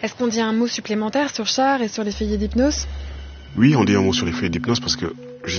Est-ce qu'on dit un mot supplémentaire sur Char et sur les feuillets d'hypnose? Oui, on dit un mot sur les feuillets d'hypnose parce que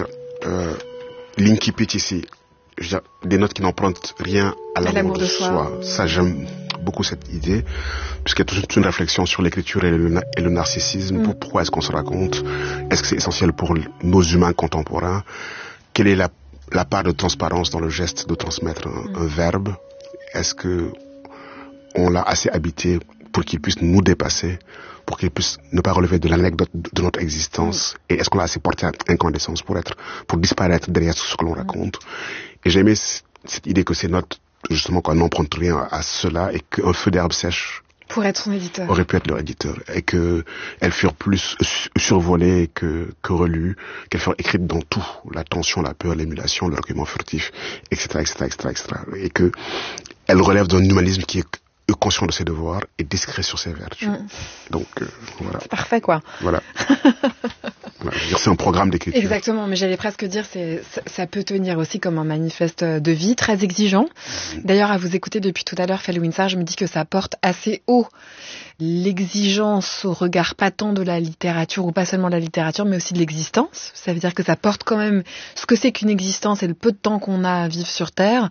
l'incipit ici, des notes qui n'empruntent rien à l'amour de soi. Ça, j'aime beaucoup cette idée, puisqu'il y a toute une réflexion sur l'écriture et le narcissisme. Pourquoi est-ce qu'on se raconte? Est-ce que c'est essentiel pour nos humains contemporains? Quelle est la part de transparence dans le geste de transmettre un verbe? Est-ce que on l'a assez habité pour qu'il puisse nous dépasser, pour qu'il puisse ne pas relever de l'anecdote de notre existence? Et est-ce qu'on l'a assez porté à incandescence pour disparaître derrière ce que l'on raconte? Et j'ai aimé cette idée que ces notes, justement, qu'on n'emprunte rien à cela, et qu'un feu d'herbe sèche pour être son éditeur aurait pu être leur éditeur, et que elles furent plus survolées que relues, qu'elles furent écrites dans tout, la tension, la peur, l'émulation, le recueillement furtif, etc., et que elles relèvent d'un humanisme qui est conscient de ses devoirs et discret sur ses vertus. Donc voilà. C'est parfait, quoi. Voilà. Voilà, je veux dire, c'est un programme d'écriture. Exactement, mais j'allais presque dire, ça peut tenir aussi comme un manifeste de vie, très exigeant. D'ailleurs, à vous écouter depuis tout à l'heure, Felo Winsar, je me dis que ça porte assez haut l'exigence au regard pas tant de la littérature, ou pas seulement de la littérature, mais aussi de l'existence. Ça veut dire que ça porte quand même ce que c'est qu'une existence et le peu de temps qu'on a à vivre sur Terre,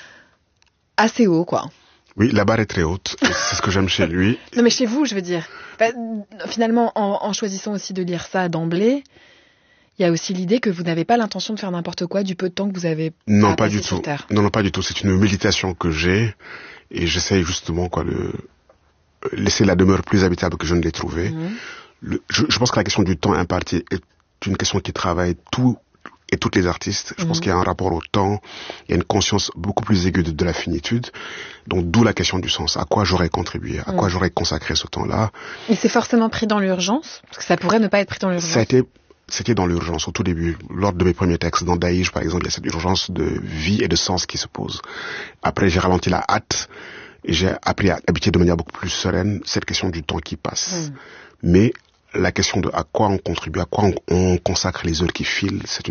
assez haut, quoi. Oui, la barre est très haute. C'est ce que j'aime chez lui. Non, mais chez vous, je veux dire. Finalement, en choisissant aussi de lire ça d'emblée, il y a aussi l'idée que vous n'avez pas l'intention de faire n'importe quoi du peu de temps que vous avez non, pas du sur tout. Terre. Non, pas du tout. C'est une méditation que j'ai et j'essaye justement de laisser la demeure plus habitable que je ne l'ai trouvée. Je pense que la question du temps imparti est une question qui travaille et toutes les artistes. Je pense qu'il y a un rapport au temps, il y a une conscience beaucoup plus aiguë de la finitude. Donc d'où la question du sens. À quoi j'aurais contribué? À quoi j'aurais consacré ce temps-là? Et c'est forcément pris dans l'urgence? Parce que ça pourrait ne pas être pris dans l'urgence. C'était dans l'urgence au tout début. Lors de mes premiers textes, dans Daïj par exemple, il y a cette urgence de vie et de sens qui se pose. Après, j'ai ralenti la hâte et j'ai appris à habiter de manière beaucoup plus sereine cette question du temps qui passe. Mais la question de à quoi on contribue, à quoi on consacre les heures qui filent, c'est